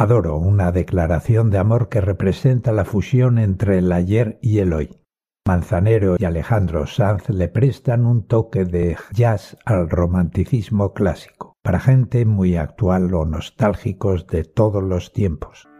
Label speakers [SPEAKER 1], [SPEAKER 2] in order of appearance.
[SPEAKER 1] Adoro, una declaración de amor que representa la fusión entre el ayer y el hoy. Manzanero y Alejandro Sanz le prestan un toque de jazz al romanticismo clásico, para gente muy actual o nostálgicos de todos los tiempos.